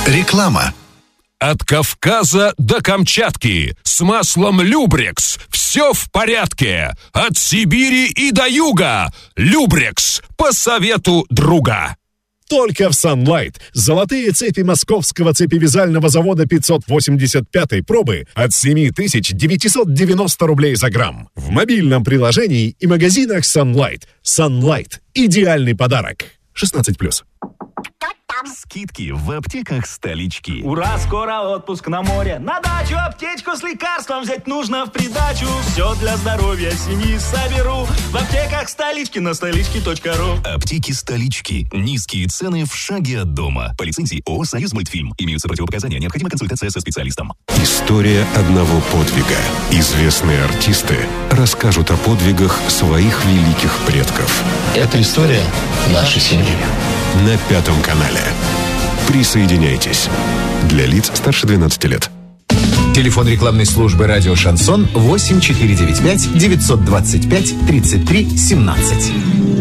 Реклама. От Кавказа до Камчатки с маслом Любрекс все в порядке. От Сибири и до юга Любрекс по совету друга. Только в Sunlight. Золотые цепи московского цепевязального завода 585 пробы от 7990 рублей за грамм. В мобильном приложении и магазинах Sunlight. Sunlight. Идеальный подарок. 16+. Скидки в аптеках столички. Ура, скоро отпуск на море. На дачу аптечку с лекарством взять нужно в придачу. Все для здоровья семьи соберу в аптеках столички на столички.ру. Аптеки столички. Низкие цены в шаге от дома. По лицензии ООО «Союзмультфильм». Имеются противопоказания. Необходима консультация со специалистом. История одного подвига. Известные артисты расскажут о подвигах своих великих предков. Это история нашей семьи. На Пятом канале. Присоединяйтесь. Для лиц старше 12 лет. Телефон рекламной службы «Радио Шансон» 8495 925 33 17.